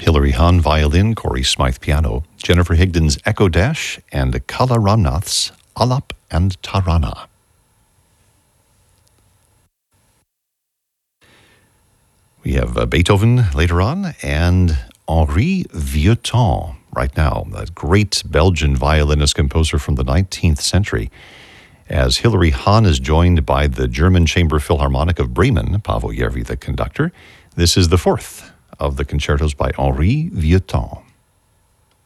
Hilary Hahn violin, Corey Smythe piano, Jennifer Higdon's Echo Dash, and Kala Ramnath's Alap and Tarana. We have Beethoven later on, and Henri Vieuxtemps right now, a great Belgian violinist composer from the 19th century. As Hilary Hahn is joined by the German Chamber Philharmonic of Bremen, Paavo Järvi the conductor. This is the fourth of the concertos by Henri Vieuxtemps.